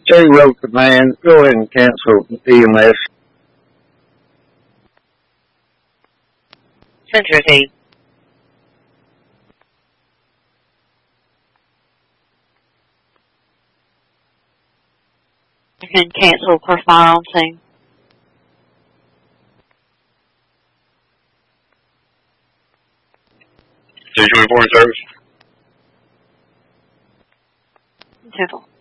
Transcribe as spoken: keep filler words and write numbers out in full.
J row command, go ahead and cancel E M S. Center D. You can cancel personnel on scene. Station twenty-four in service. Central.